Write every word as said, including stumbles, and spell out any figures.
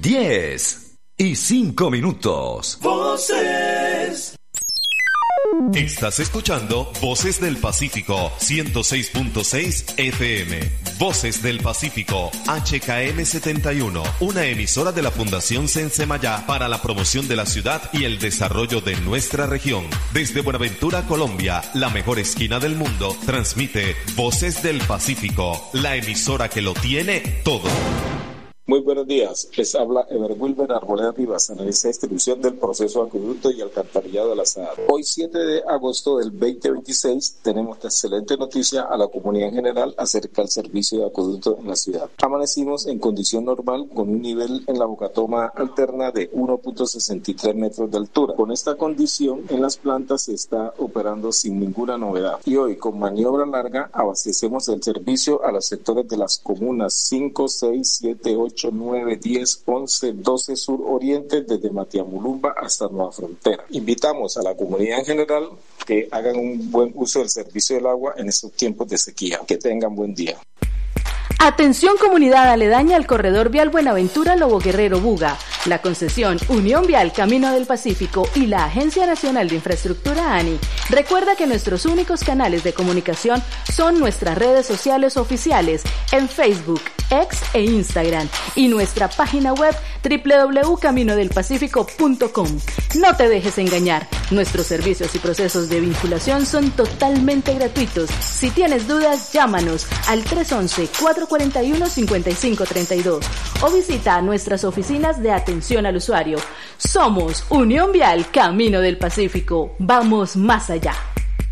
diez y cinco minutos. Voces. Estás escuchando Voces del Pacífico ciento seis punto seis F M. Voces del Pacífico H K M setenta y uno, una emisora de la Fundación Sensemayá para la promoción de la ciudad y el desarrollo de nuestra región. Desde Buenaventura, Colombia, la mejor esquina del mundo, transmite Voces del Pacífico, la emisora que lo tiene todo. Muy buenos días, les habla Ever Wilber Arboleda Rivas, analista de distribución del proceso de acueducto y alcantarillado de la S A D. Hoy siete de agosto del veinte veintiséis tenemos una excelente noticia a la comunidad en general acerca del servicio de acueducto en la ciudad. Amanecimos en condición normal con un nivel en la bocatoma alterna de uno punto sesenta y tres metros de altura. Con esta condición en las plantas se está operando sin ninguna novedad. Y hoy con maniobra larga abastecemos el servicio a los sectores de las comunas cinco, seis, siete, ocho, nueve, diez, once, doce sur oriente desde Matiamulumba hasta Nueva Frontera. Invitamos a la comunidad en general que hagan un buen uso del servicio del agua en estos tiempos de sequía. Que tengan buen día. Atención comunidad aledaña al corredor vial Buenaventura Lobo Guerrero Buga. La concesión Unión Vial Camino del Pacífico y la Agencia Nacional de Infraestructura ANI recuerda que nuestros únicos canales de comunicación son nuestras redes sociales oficiales en Facebook, X e Instagram y nuestra página web doble u doble u doble u punto camino del pacífico punto com. No te dejes engañar, nuestros servicios y procesos de vinculación son totalmente gratuitos. Si tienes dudas, llámanos al tres once, cuatro cuarenta y uno, cincuenta y cinco treinta y dos o visita nuestras oficinas de atención al usuario. Somos Unión Vial Camino del Pacífico. Vamos más allá.